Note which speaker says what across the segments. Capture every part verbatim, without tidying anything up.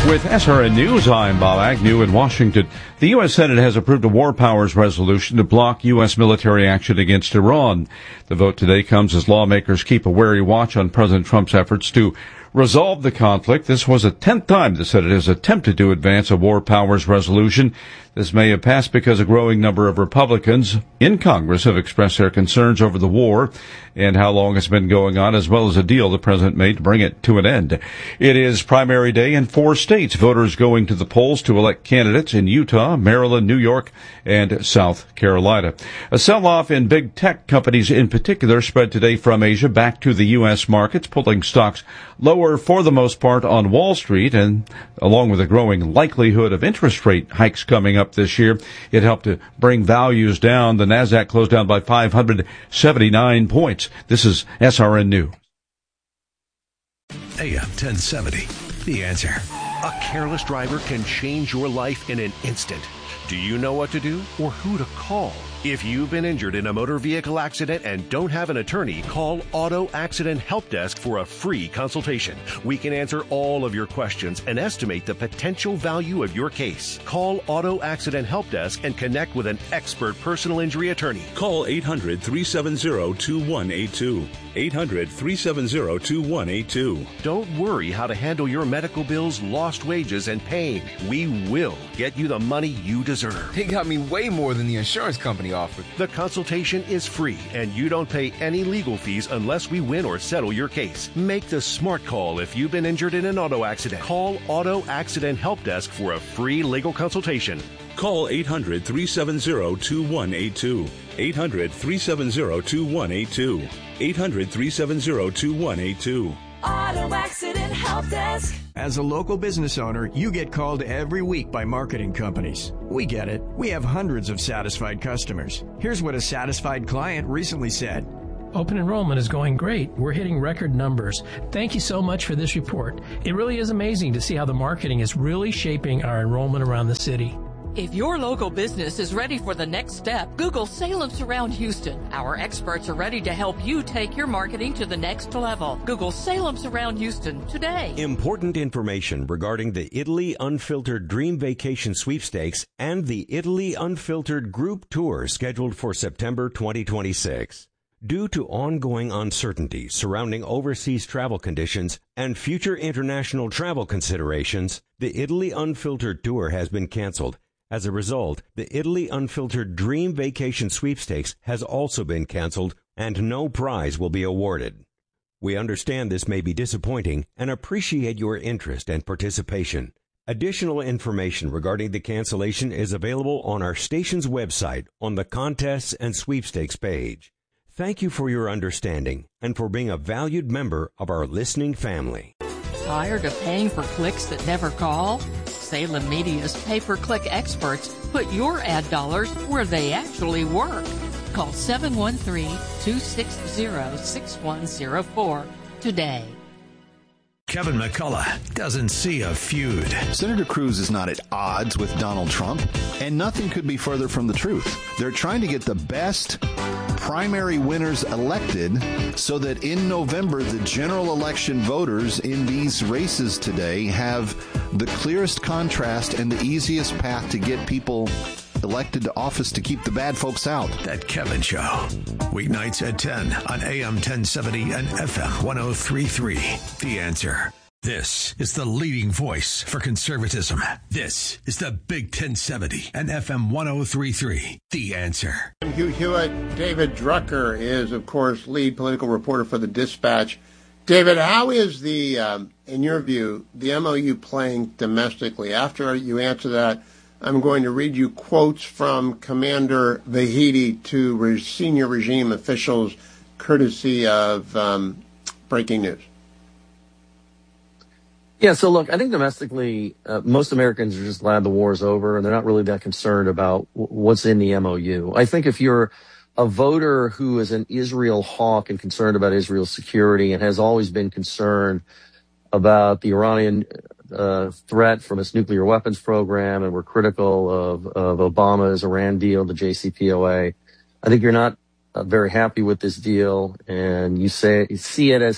Speaker 1: With S R N News, I'm Bob Agnew in Washington. The U S Senate has approved a war powers resolution to block U S military action against Iran. The vote today comes as lawmakers keep a wary watch on President Trump's efforts to resolve the conflict. This was the tenth time the Senate has attempted to advance a war powers resolution. This may have passed because a growing number of Republicans in Congress have expressed their concerns over the war and how long it's been going on, as well as a deal the president made to bring it to an end. It is primary day in four states. Voters going to the polls to elect candidates in Utah, Maryland, New York, and South Carolina. A sell-off in big tech companies in particular spread today from Asia back to the U S markets, pulling stocks lower for the most part on Wall Street, and along with a growing likelihood of interest rate hikes coming up this year, it helped to bring values down. The Nasdaq closed down by five hundred seventy-nine points. This is S R N News.
Speaker 2: A M ten seventy, The Answer.
Speaker 3: A careless driver can change your life in an instant. Do you know what to do or who to call? If you've been injured in a motor vehicle accident and don't have an attorney, call Auto Accident Help Desk for a free consultation. We can answer all of your questions and estimate the potential value of your case. Call Auto Accident Help Desk and connect with an expert personal injury attorney.
Speaker 4: Call eight hundred, three seven zero, two one eight two. eight hundred, three seven zero, two one eight two.
Speaker 3: Don't worry how to handle your medical bills, lost wages, and pain. We will get you the money you deserve.
Speaker 5: They got me way more than the insurance company offered.
Speaker 3: The consultation is free, and you don't pay any legal fees unless we win or settle your case. Make the smart call if you've been injured in an auto accident. Call Auto Accident Help Desk for a free legal consultation.
Speaker 4: Call eight hundred, three seven zero, two one eight two. eight hundred, three seven zero, two one eight two. eight hundred, three seven zero, two one eight two.
Speaker 6: Auto Accident Help Desk.
Speaker 7: As a local business owner, you get called every week by marketing companies. We get it. We have hundreds of satisfied customers. Here's what a satisfied client recently said.
Speaker 8: Open enrollment is going great. We're hitting record numbers. Thank you so much for this report. It really is amazing to see how the marketing is really shaping our enrollment around the city.
Speaker 9: If your local business is ready for the next step, Google Salem Surround Houston. Our experts are ready to help you take your marketing to the next level. Google Salem Surround Houston today.
Speaker 10: Important information regarding the Italy Unfiltered Dream Vacation Sweepstakes and the Italy Unfiltered Group Tour scheduled for September twenty twenty-six. Due to ongoing uncertainty surrounding overseas travel conditions and future international travel considerations, the Italy Unfiltered Tour has been canceled. As a result, the Italy Unfiltered Dream Vacation Sweepstakes has also been canceled, and no prize will be awarded. We understand this may be disappointing and appreciate your interest and participation. Additional information regarding the cancellation is available on our station's website on the Contests and Sweepstakes page. Thank you for your understanding and for being a valued member of our listening family.
Speaker 9: Tired of paying for clicks that never call? Salem Media's pay-per-click experts put your ad dollars where they actually work. Call seven one three, two six zero, six one zero four today.
Speaker 2: Kevin McCullough doesn't see a feud.
Speaker 11: Senator Cruz is not at odds with Donald Trump, and nothing could be further from the truth. They're trying to get the best primary winners elected so that in November, the general election voters in these races today have the clearest contrast and the easiest path to get people elected to office to keep the bad folks out.
Speaker 2: That Kevin Show. Weeknights at ten on A M ten seventy and F M ten thirty-three. The Answer. This is the leading voice for conservatism. This is the Big ten seventy and F M ten thirty-three. The Answer.
Speaker 12: I'm Hugh Hewitt. David Drucker is, of course, lead political reporter for the Dispatch. David, how is the, um, in your view, the M O U playing domestically? After you answer that, I'm going to read you quotes from Commander Vahidi to re- senior regime officials, courtesy of um, Breaking News.
Speaker 13: Yeah, so look, I think domestically, uh, most Americans are just glad the war is over, and they're not really that concerned about w- what's in the M O U. I think if you're a voter who is an Israel hawk and concerned about Israel's security and has always been concerned about the Iranian uh, threat from its nuclear weapons program, and we're critical of, of Obama's Iran deal, the J C P O A, I think you're not uh, very happy with this deal, and you say you see it as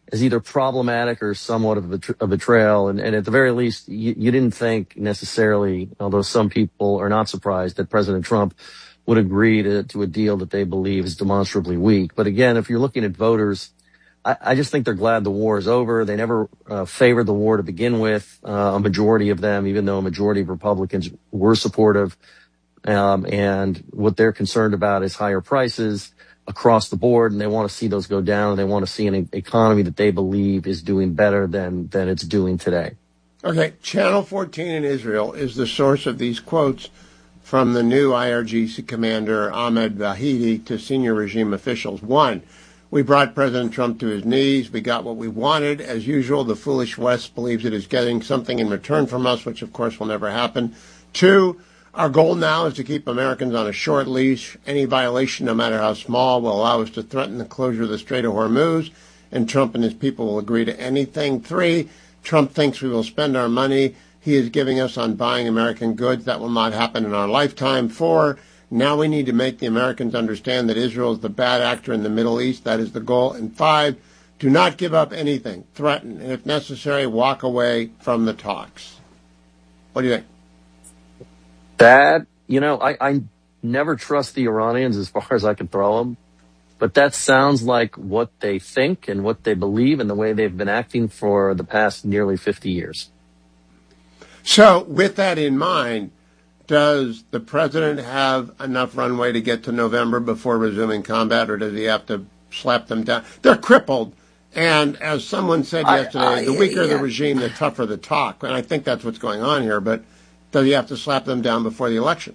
Speaker 13: as either problematic or somewhat of a, betr- a betrayal. And, and at the very least, you, you didn't think necessarily, although some people are not surprised, that President Trump would agree to, to a deal that they believe is demonstrably weak. But again, if you're looking at voters, I, I just think they're glad the war is over. They never uh, favored the war to begin with, uh, a majority of them, even though a majority of Republicans were supportive. Um, and what they're concerned about is higher prices across the board, and they want to see those go down, and they want to see an economy that they believe is doing better than, than it's doing today.
Speaker 12: Okay, Channel fourteen in Israel is the source of these quotes from the new I R G C commander Ahmed Vahidi to senior regime officials. One, we brought President Trump to his knees. We got what we wanted. As usual, the foolish West believes it is getting something in return from us, which of course will never happen. Two, our goal now is to keep Americans on a short leash. Any violation, no matter how small, will allow us to threaten the closure of the Strait of Hormuz, and Trump and his people will agree to anything. Three, Trump thinks we will spend our money he is giving us on buying American goods. That will not happen in our lifetime. Four, now we need to make the Americans understand that Israel is the bad actor in the Middle East. That is the goal. And five, do not give up anything. Threaten, and if necessary, walk away from the talks. What do you think?
Speaker 13: That, you know, I, I never trust the Iranians as far as I can throw them, but that sounds like what they think and what they believe and the way they've been acting for the past nearly fifty years.
Speaker 12: So with that in mind, does the president have enough runway to get to November before resuming combat, or does he have to slap them down? They're crippled. And as someone said yesterday, I, I, the weaker yeah. the regime, the tougher the talk. And I think that's what's going on here. But does he have to slap them down before the election?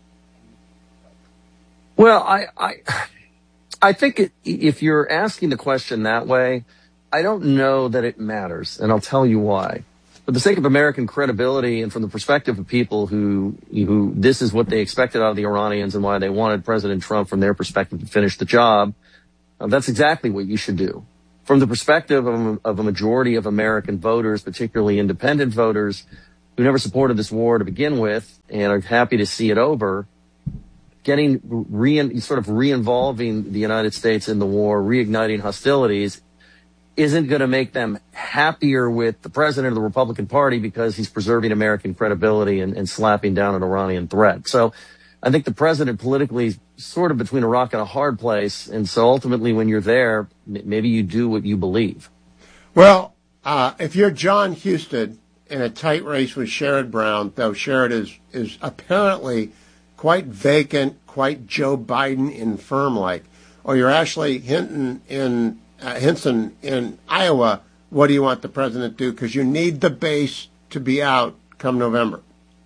Speaker 13: Well, I I, I think it, if you're asking the question that way, I don't know that it matters, and I'll tell you why. For the sake of American credibility and from the perspective of people who who this is what they expected out of the Iranians and why they wanted President Trump from their perspective to finish the job, uh, that's exactly what you should do. From the perspective of, of a majority of American voters, particularly independent voters, who never supported this war to begin with and are happy to see it over, getting re- sort of re-involving the United States in the war, reigniting hostilities, isn't going to make them happier with the president of the Republican Party because he's preserving American credibility and, and slapping down an Iranian threat. So I think the president politically is sort of between a rock and a hard place. And so ultimately when you're there, maybe you do what you believe.
Speaker 12: Well, uh, if you're John Husted in a tight race with Sherrod Brown, though Sherrod is, is apparently quite vacant, quite Joe Biden infirm-like, or you're Ashley Hinton in uh, Hinson in Iowa, what do you want the president to do? Because you need the base to be out come November.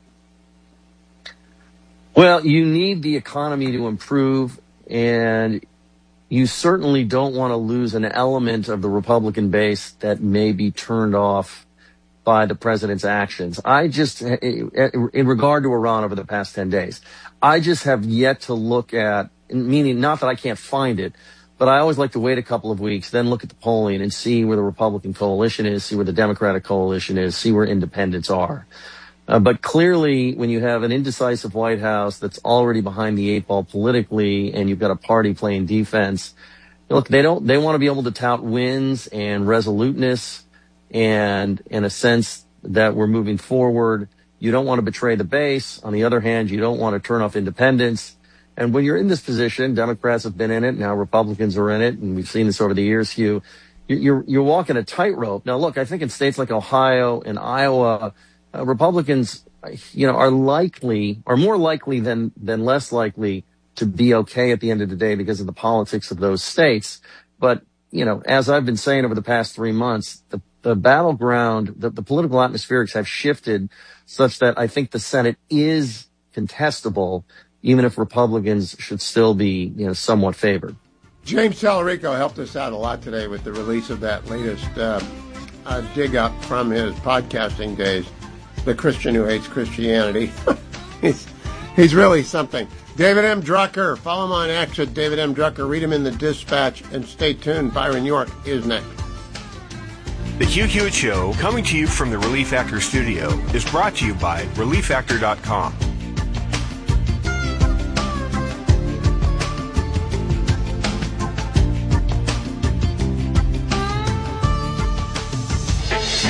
Speaker 13: Well, you need the economy to improve, and you certainly don't want to lose an element of the Republican base that may be turned off by the president's actions. I just, in regard to Iran over the past ten days, I just have yet to look at, meaning not that I can't find it, but I always like to wait a couple of weeks, then look at the polling and see where the Republican coalition is, see where the Democratic coalition is, see where independents are. Uh, but clearly, when you have an indecisive White House that's already behind the eight ball politically, and you've got a party playing defense, look, they don't, they want to be able to tout wins and resoluteness and in a sense that we're moving forward. You don't want to betray the base. On the other hand, you don't want to turn off independents. And when you're in this position, Democrats have been in it, now Republicans are in it, and we've seen this over the years, Hugh, you're, you're walking a tightrope. Now, look, I think in states like Ohio and Iowa, uh, Republicans, you know, are likely, are more likely than, than less likely to be okay at the end of the day because of the politics of those states. But, you know, as I've been saying over the past three months, the The battleground, the, the political atmospherics have shifted such that I think the Senate is contestable, even if Republicans should still be, you know, somewhat favored.
Speaker 12: James Tallarico helped us out a lot today with the release of that latest uh, uh, dig up from his podcasting days, The Christian Who Hates Christianity. he's, he's really something. David M. Drucker, follow him on X at David M. Drucker. Read him in the Dispatch, and stay tuned. Byron York is next.
Speaker 14: The Hugh Hewitt Show, coming to you from the Relief Factor studio, is brought to you by relief factor dot com.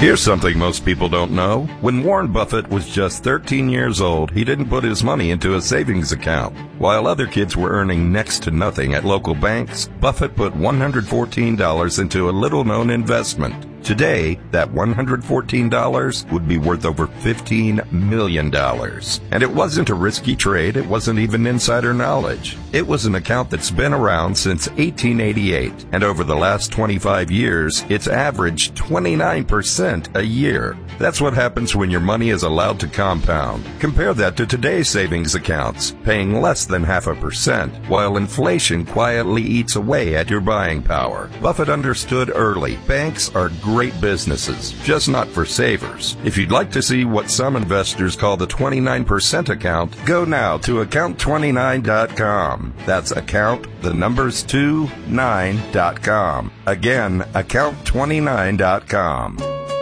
Speaker 15: Here's something most people don't know. When Warren Buffett was just thirteen years old, he didn't put his money into a savings account. While other kids were earning next to nothing at local banks, Buffett put one hundred fourteen dollars into a little-known investment. Today, that one hundred fourteen dollars would be worth over fifteen million dollars. And it wasn't a risky trade. It wasn't even insider knowledge. It was an account that's been around since eighteen eighty-eight. And over the last twenty-five years, it's averaged twenty-nine percent a year. That's what happens when your money is allowed to compound. Compare that to today's savings accounts, paying less than half a percent, while inflation quietly eats away at your buying power. Buffett understood early. Banks are great businesses, just not for savers. If you'd like to see what some investors call the twenty-nine percent account, go now to account twenty-nine dot com. That's account, the numbers two, nine dot com. Again, account twenty-nine dot com.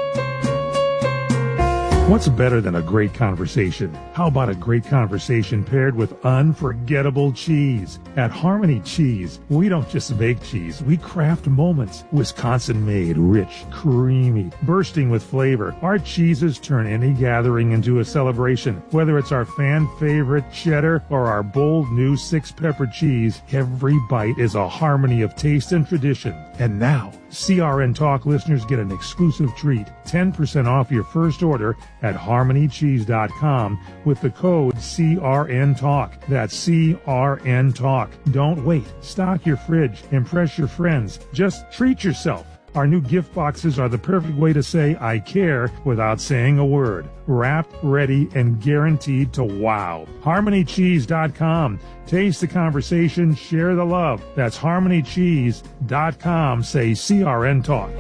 Speaker 16: What's better than a great conversation? How about a great conversation paired with unforgettable cheese? At Harmony Cheese, we don't just make cheese, we craft moments. Wisconsin-made, rich, creamy, bursting with flavor. Our cheeses turn any gathering into a celebration. Whether it's our fan-favorite cheddar or our bold new six-pepper cheese, every bite is a harmony of taste and tradition. And now, C R N Talk listeners get an exclusive treat, ten percent off your first order at harmony cheese dot com with the code C R N Talk. That's C R N Talk. Don't wait. Stock your fridge. Impress your friends. Just treat yourself. Our new gift boxes are the perfect way to say I care without saying a word. Wrapped, ready, and guaranteed to wow. harmony cheese dot com. Taste the conversation, share the love. That's harmony cheese dot com. Say C R N Talk.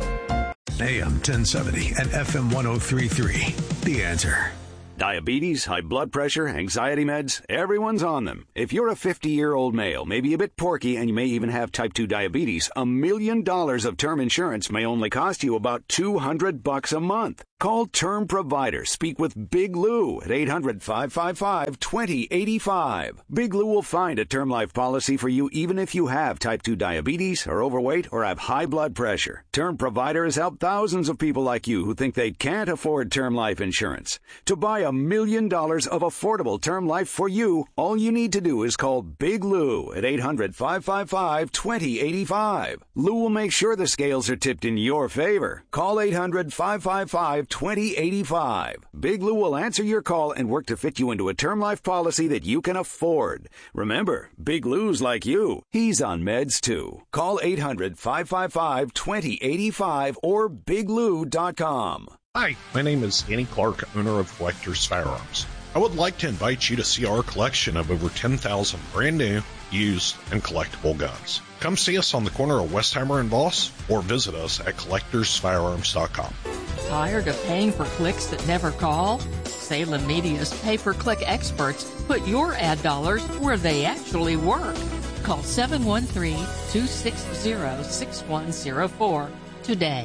Speaker 2: A M ten seventy and F M one oh three point three. The Answer.
Speaker 17: Diabetes, high blood pressure, anxiety meds, everyone's on them. If you're a fifty-year-old male, maybe a bit porky, and you may even have type two diabetes, a million dollars of term insurance may only cost you about two hundred bucks a month. Call Term Provider. Speak with Big Lou at eight hundred, five five five, two oh eight five. Big Lou will find a term life policy for you even if you have type two diabetes, are overweight, or have high blood pressure. Term Provider has helped thousands of people like you who think they can't afford term life insurance. To buy a million dollars of affordable term life for you, all you need to do is call Big Lou at eight hundred, five five five, two oh eight five. Lou will make sure the scales are tipped in your favor. Call eight hundred, five five five, two oh eight five. Big Lou will answer your call and work to fit you into a term life policy that you can afford. Remember, Big Lou's like you. He's on meds too. Call eight hundred, five five five, two oh eight five or big lou dot com.
Speaker 18: Hi, my name is Danny Clark, owner of Collector's Firearms. I would like to invite you to see our collection of over ten thousand brand new, used, and collectible guns. Come see us on the corner of Westheimer and Voss, or visit us at collectors firearms dot com.
Speaker 9: Tired of paying for clicks that never call? Salem Media's pay-per-click experts put your ad dollars where they actually work. Call seven one three, two six zero, six one zero four today.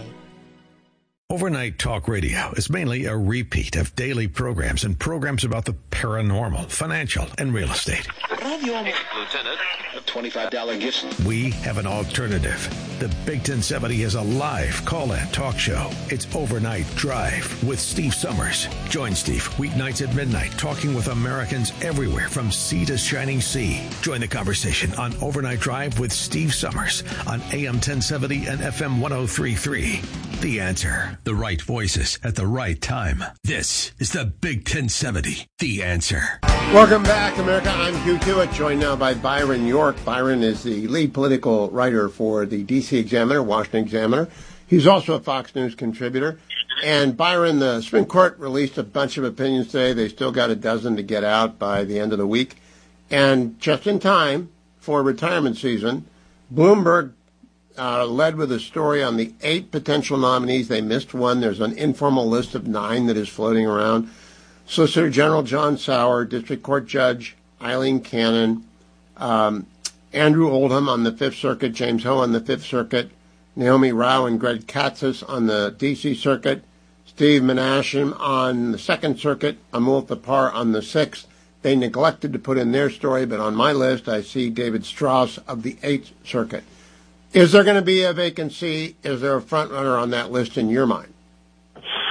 Speaker 2: Overnight Talk Radio is mainly a repeat of daily programs and programs about the paranormal, financial, and real estate.
Speaker 19: Radio Lieutenant, a twenty-five dollars gift.
Speaker 2: We have an alternative. The Big ten seventy is a live call-in talk show. It's Overnight Drive with Steve Summers. Join Steve weeknights at midnight, talking with Americans everywhere from sea to shining sea. Join the conversation on Overnight Drive with Steve Summers on A M ten seventy and F M one oh three point three. The Answer. The right voices at the right time. This is the Big ten seventy. The Answer.
Speaker 12: Welcome back, America. I'm Hugh Hewitt, joined now by Byron York. Byron is the lead political writer for the D C Examiner, Washington Examiner. He's also a Fox News contributor. And Byron, the Supreme Court released a bunch of opinions today. They still got a dozen to get out by the end of the week. And just in time for retirement season, Bloomberg Uh, led with a story on the eight potential nominees. They missed one. There's an informal list of nine that is floating around. Solicitor General John Sauer, District Court Judge Eileen Cannon, um, Andrew Oldham on the Fifth Circuit, James Ho on the Fifth Circuit, Naomi Rao and Greg Katsas on the D C Circuit, Steve Menashem on the Second Circuit, Amul Thapar on the Sixth. They neglected to put in their story, but on my list I see David Strauss of the Eighth Circuit. Is there going to be a vacancy? Is there a front runner on that list in your mind?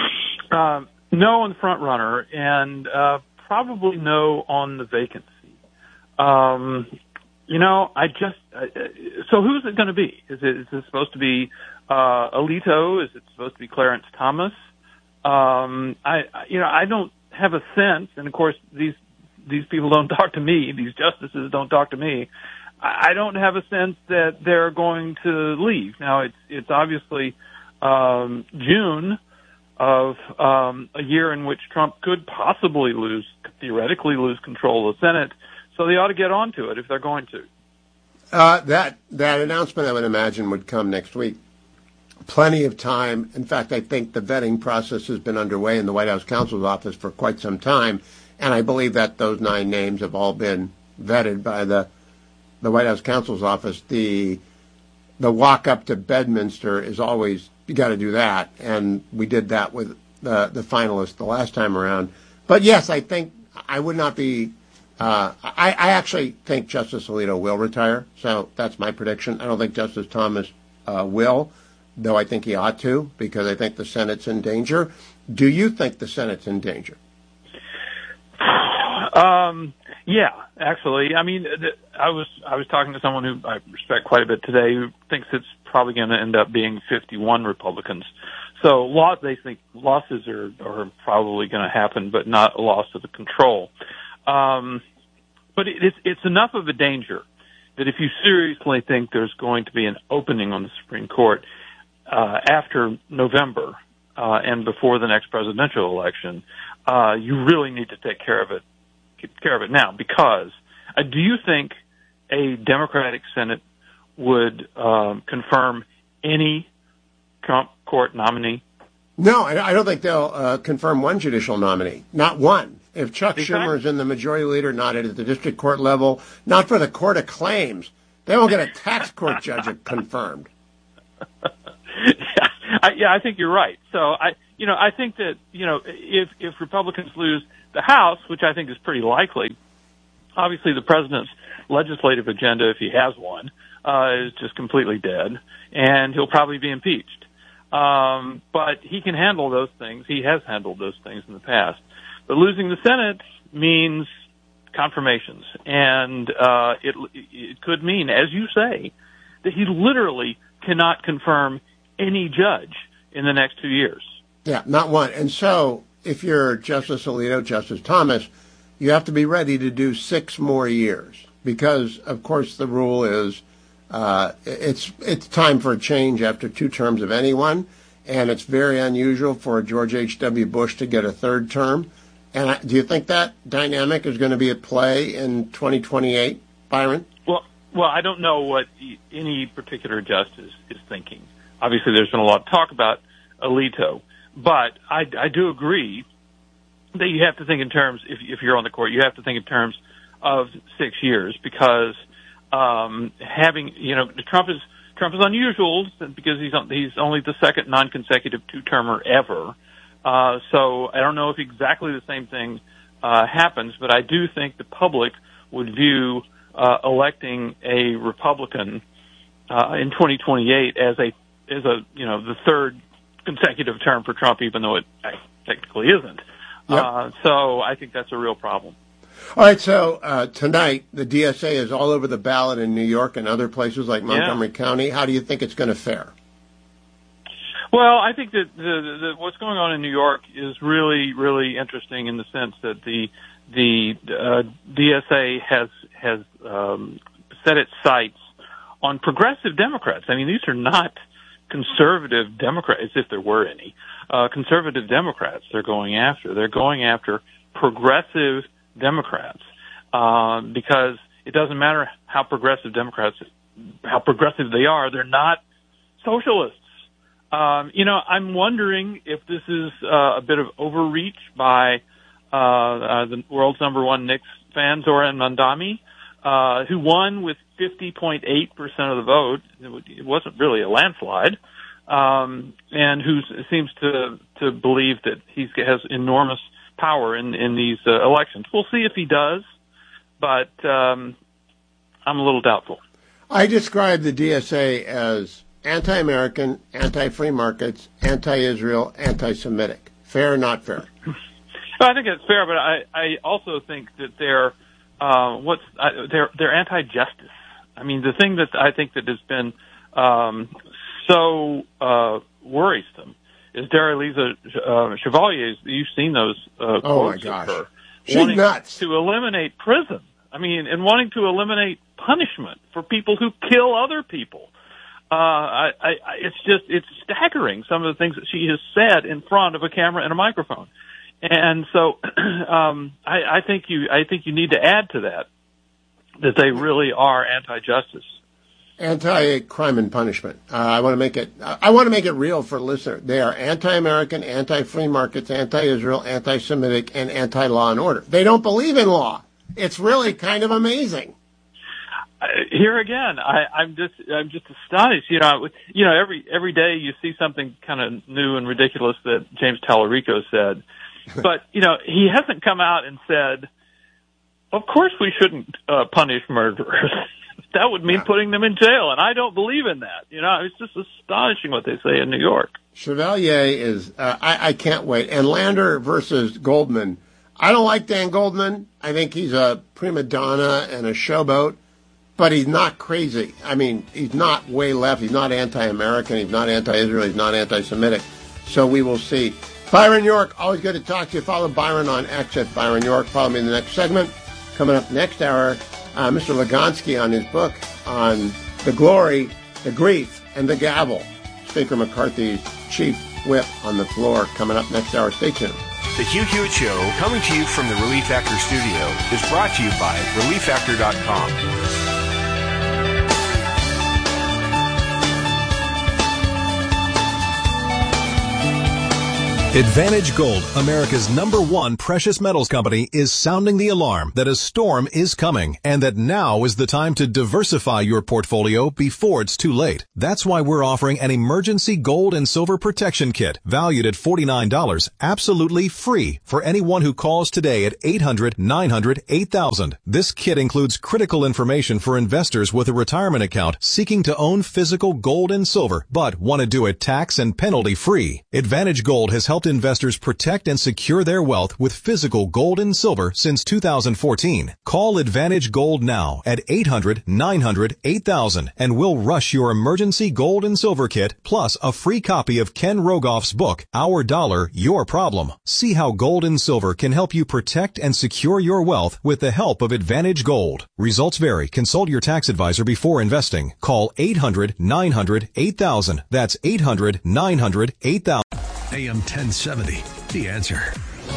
Speaker 20: Um, no on the front runner, and uh, probably no on the vacancy. Um, you know, I just uh, so who's it going to be? Is it is it supposed to be uh, Alito? Is it supposed to be Clarence Thomas? Um, I you know I don't have a sense, and of course these these people don't talk to me. These justices don't talk to me. I, I don't have a sense that they're going to leave. Now it's it's obviously um, June of um, a year in which Trump could possibly lose, theoretically lose control of the Senate. So they ought to get on to it if they're going to.
Speaker 12: Uh, that that announcement, I would imagine, would come next week. Plenty of time. In fact, I think the vetting process has been underway in the White House counsel's office for quite some time, and I believe that those nine names have all been vetted by the the White House counsel's office. The the walk up to Bedminster is always, you got to do that, and we did that with the the finalists the last time around. But yes, I think I would not be. Uh, I, I actually think Justice Alito will retire, so that's my prediction. I don't think Justice Thomas uh, will, though I think he ought to, because I think the Senate's in danger. Do you think the Senate's in danger?
Speaker 20: Um, yeah, actually. I mean, I was I was talking to someone who I respect quite a bit today who thinks it's probably going to end up being fifty-one Republicans. So loss, they think losses are, are probably going to happen, but not a loss of the control. Um, but it, it's, it's enough of a danger that if you seriously think there's going to be an opening on the Supreme Court uh, after November uh, and before the next presidential election, uh, you really need to take care of it, take care of it now. Because uh, do you think a Democratic Senate would um, confirm any Trump court nominee?
Speaker 12: No, I, I don't think they'll uh, confirm one judicial nominee, not one. If Chuck
Speaker 20: Exactly.
Speaker 12: Schumer is in the majority leader, not at the district court level, not for the court of claims, they won't get a tax court judge confirmed.
Speaker 20: yeah, I, yeah, I think you're right. So I, you know, I think that you know, if if Republicans lose the House, which I think is pretty likely, obviously the president's legislative agenda, if he has one, uh, is just completely dead, and he'll probably be impeached. Um, but he can handle those things. He has handled those things in the past. But losing the Senate means confirmations, and uh, it, it could mean, as you say, that he literally cannot confirm any judge in the next two years.
Speaker 12: Yeah, not one. And so, if you're Justice Alito, Justice Thomas, you have to be ready to do six more years, because, of course, the rule is uh, it's it's time for a change after two terms of anyone, and it's very unusual for George H W. Bush to get a third term. And I, do you think that dynamic is going to be at play in twenty twenty-eight, Byron?
Speaker 20: Well, well, I don't know what any particular justice is thinking. Obviously, there's been a lot of talk about Alito, but I, I do agree that you have to think in terms, if, if you're on the court, you have to think in terms of six years, because um, having, you know, Trump is Trump is unusual because he's he's only the second non-consecutive two-termer ever. Uh, so I don't know if exactly the same thing uh, happens, but I do think the public would view uh, electing a Republican uh, in twenty twenty-eight as a as a you know the third consecutive term for Trump, even though it technically isn't.
Speaker 12: Yep.
Speaker 20: Uh, so I think that's a real problem.
Speaker 12: All right, so uh, tonight the D S A is all over the ballot in New York and other places like Montgomery yeah. County. How do you think it's going to fare?
Speaker 20: Well, I think that the, the, the, what's going on in New York is really, really interesting in the sense that the the uh, D S A has has um, set its sights on progressive Democrats. I mean, these are not conservative Democrats, if there were any. Uh, conservative Democrats they're going after. They're going after progressive Democrats uh, because it doesn't matter how progressive Democrats, how progressive they are, they're not socialists. Um, you know, I'm wondering if this is uh, a bit of overreach by uh, uh, the world's number one Knicks fan, Zoran Mandami, uh, who won with fifty point eight percent of the vote. It wasn't really a landslide, um, and who seems to to believe that he has enormous power in, in these uh, elections. We'll see if he does, but um, I'm a little doubtful.
Speaker 12: I describe the D S A as anti-American, anti-free markets, anti-Israel, anti-Semitic. Fair, not fair?
Speaker 20: I think it's fair, but I, I also think that they're uh, what's uh, they're they're anti-justice. I mean, the thing that I think that has been um, so uh, worrisome is Darylisa uh, Chevalier's. You've seen those uh,
Speaker 12: oh
Speaker 20: quotes
Speaker 12: my gosh.
Speaker 20: of her
Speaker 12: She's
Speaker 20: wanting
Speaker 12: nuts.
Speaker 20: to eliminate prison. I mean, and wanting to eliminate punishment for people who kill other people. Uh, I, I, it's just, it's staggering, some of the things that she has said in front of a camera and a microphone. And so, um, I, I think you, I think you need to add to that, that they really are anti-justice.
Speaker 12: Anti-crime and punishment. Uh, I want to make it, I want to make it real for the listener. They are anti-American, anti-free markets, anti-Israel, anti-Semitic, and anti-law and order. They don't believe in law. It's really kind of amazing.
Speaker 20: Uh, here again, I, I'm just, I'm just astonished. You know, you know, every every day you see something kind of new and ridiculous that James Tallarico said, but you know, he hasn't come out and said, "Of course we shouldn't uh, punish murderers." That would mean yeah. putting them in jail, and I don't believe in that. You know, it's just astonishing what they say in New York.
Speaker 12: Chevalier is, uh, I, I can't wait. And Lander versus Goldman. I don't like Dan Goldman. I think he's a prima donna and a showboat, but he's not crazy. I mean, he's not way left. He's not anti-American. He's not anti-Israel. He's not anti-Semitic. So we will see. Byron York, always good to talk to you. Follow Byron on X at Byron York. Follow me in the next segment. Coming up next hour, uh, Mister Lugansky on his book on the glory, the grief, and the gavel. Speaker McCarthy's chief whip on the floor. Coming up next hour. Stay tuned.
Speaker 14: The Hugh Hewitt Show, coming to you from the Relief Factor studio, is brought to you by relief factor dot com.
Speaker 21: Advantage Gold, America's number one precious metals company, is sounding the alarm that a storm is coming and that now is the time to diversify your portfolio before it's too late. That's why we're offering an emergency gold and silver protection kit valued at forty-nine dollars, absolutely free for anyone who calls today at eight hundred, nine hundred, eight thousand. This kit includes critical information for investors with a retirement account seeking to own physical gold and silver but want to do it tax and penalty free. Advantage Gold has helped investors protect and secure their wealth with physical gold and silver since two thousand fourteen. Call Advantage Gold now at eight hundred, nine hundred, eight thousand and we'll rush your emergency gold and silver kit plus a free copy of Ken Rogoff's book, Our Dollar, Your Problem. See how gold and silver can help you protect and secure your wealth with the help of Advantage Gold. Results vary. Consult your tax advisor before investing. Call eight hundred, nine hundred, eight thousand. That's eight hundred, nine hundred, eight thousand.
Speaker 2: A M ten seventy, The Answer.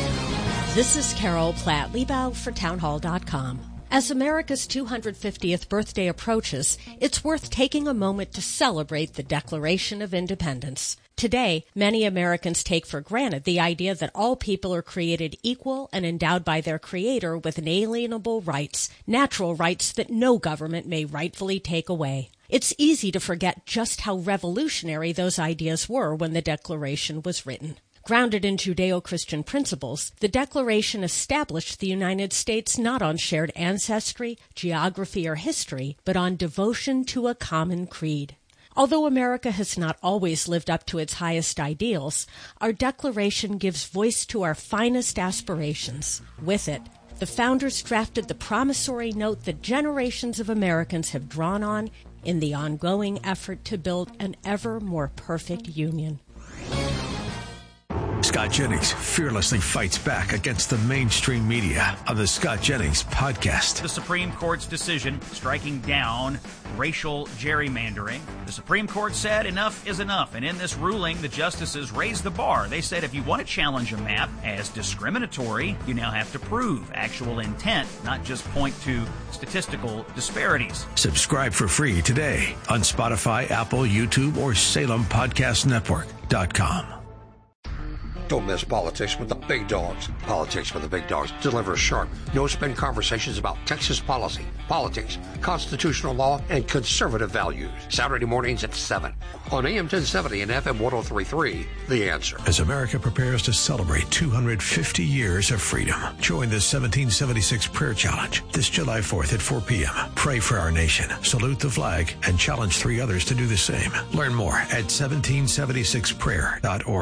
Speaker 22: This is Carol Platt-Liebau for townhall dot com. As America's two hundred fiftieth birthday approaches, it's worth taking a moment to celebrate the Declaration of Independence. Today, many Americans take for granted the idea that all people are created equal and endowed by their Creator with inalienable rights, natural rights that no government may rightfully take away. It's easy to forget just how revolutionary those ideas were when the Declaration was written. Grounded in Judeo-Christian principles, the Declaration established the United States not on shared ancestry, geography, or history, but on devotion to a common creed. Although America has not always lived up to its highest ideals, our Declaration gives voice to our finest aspirations. With it, the founders drafted the promissory note that generations of Americans have drawn on in the ongoing effort to build an ever more perfect union.
Speaker 2: Scott Jennings fearlessly fights back against the mainstream media on the Scott Jennings Podcast.
Speaker 23: The Supreme Court's decision striking down racial gerrymandering. The Supreme Court said enough is enough, and in this ruling, the justices raised the bar. They said if you want to challenge a map as discriminatory, you now have to prove actual intent, not just point to statistical disparities.
Speaker 2: Subscribe for free today on Spotify, Apple, YouTube, or Salem Podcast Network dot com.
Speaker 24: Don't miss Politics with the Big Dogs. Politics with the Big Dogs delivers sharp, no-spin conversations about Texas policy, politics, constitutional law, and conservative values. Saturday mornings at seven on A M ten seventy and F M one oh three point three, The Answer.
Speaker 2: As America prepares to celebrate two hundred fifty years of freedom, join the seventeen seventy-six Prayer Challenge this July fourth at four p.m. Pray for our nation, salute the flag, and challenge three others to do the same. Learn more at seventeen seventy-six prayer dot org.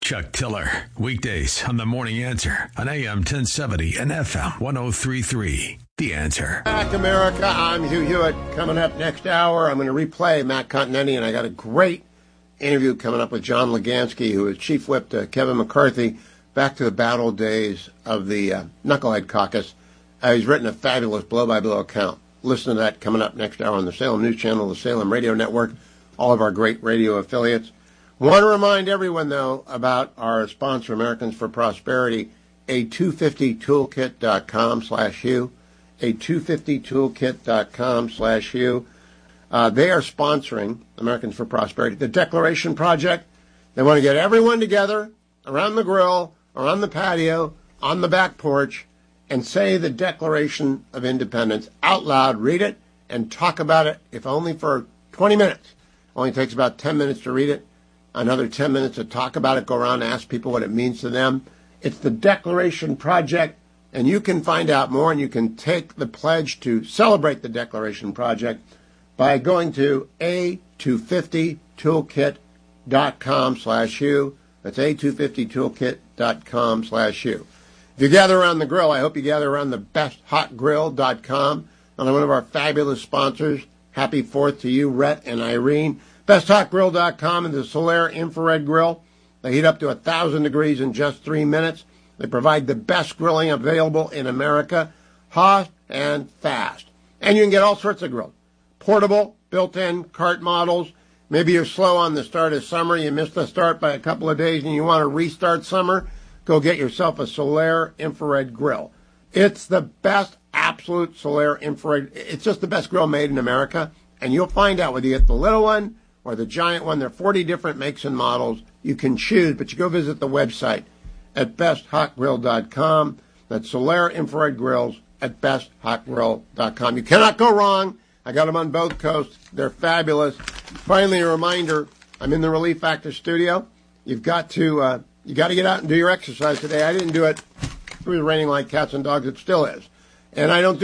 Speaker 2: Chuck Tiller, weekdays on The Morning Answer on A M ten seventy and F M ten thirty-three. The Answer.
Speaker 12: Back America, I'm Hugh Hewitt. Coming up next hour, I'm going to replay Matt Continetti, and I got a great interview coming up with John Legansky, who is Chief Whip to Kevin McCarthy, back to the battle days of the uh, Knucklehead Caucus. Uh, he's written a fabulous blow-by-blow account. Listen to that coming up next hour on the Salem News Channel, the Salem Radio Network, all of our great radio affiliates. Want to remind everyone, though, about our sponsor, Americans for Prosperity, a two fifty toolkit dot com slash Hugh, a two fifty toolkit dot com slash Hugh. Uh, they are sponsoring Americans for Prosperity, the Declaration Project. They want to get everyone together around the grill, around the patio, on the back porch, and say the Declaration of Independence out loud, read it, and talk about it, if only for twenty minutes. Only takes about ten minutes to read it. Another ten minutes to talk about it, go around and ask people what it means to them. It's the Declaration Project, and you can find out more, and you can take the pledge to celebrate the Declaration Project by going to a two fifty toolkit dot com slash Hugh. That's a two fifty toolkit dot com slash Hugh. If you gather around the grill, I hope you gather around the best hot grill dot com. Another one of our fabulous sponsors. Happy Fourth to you, Rhett and Irene. best hot grill dot com and the Solaire Infrared Grill. They heat up to one thousand degrees in just three minutes. They provide the best grilling available in America, hot and fast. And you can get all sorts of grills. Portable, built-in, cart models. Maybe you're slow on the start of summer. You missed the start by a couple of days and you want to restart summer. Go get yourself a Solaire Infrared Grill. It's the best absolute Solaire Infrared. It's just the best grill made in America. And you'll find out whether you get the little one or the giant one. There are forty different makes and models. You can choose, but you go visit the website at best hot grill dot com. That's Solaire Infrared Grills at best hot grill dot com. You cannot go wrong. I got them on both coasts. They're fabulous. Finally, a reminder, I'm in the Relief Factor studio. You've got to uh, you got to get out and do your exercise today. I didn't do it. It was raining like cats and dogs. It still is. And I don't do